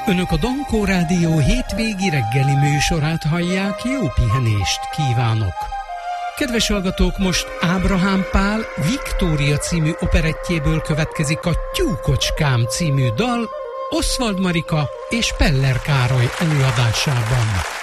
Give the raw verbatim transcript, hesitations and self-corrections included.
Önök a Dankó Rádió hétvégi reggeli műsorát hallják, jó pihenést kívánok! Kedves hallgatók, most Ábrahám Pál Viktória című operettjéből következik a Tyúkocskám című dal, Oswald Marika és Peller Károly előadásában.